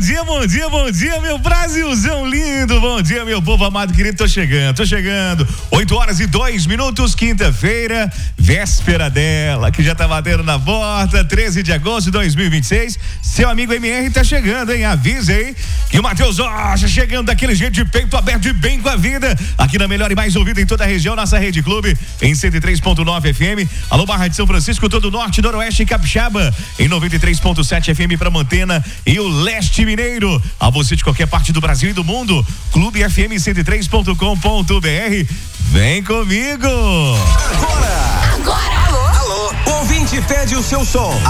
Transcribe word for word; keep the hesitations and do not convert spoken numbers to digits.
dia, bom dia, bom dia, meu Brasilzão lindo. Bom dia, meu povo amado querido. Tô chegando, tô chegando. oito horas e dois minutos, quinta-feira, véspera dela, que já tá batendo na porta, treze de agosto de dois mil e vinte e seis. Seu amigo M R tá chegando, hein? Avisa aí que o Matheus Rocha chegando daquele jeito de peito aberto de bem com a vida. Aqui na melhor e mais ouvida em toda a região, nossa Rede Clube, em cento e três ponto nove F M. Alô, Barra de São Francisco, todo o norte, noroeste e Capixaba, em noventa e três ponto sete F M para Mantena e o leste mineiro. A você de qualquer parte do Brasil e do mundo, clube f m cento e três ponto com ponto b r. Vem comigo! Agora! Agora! Alô? Alô? O ouvinte pede o seu som.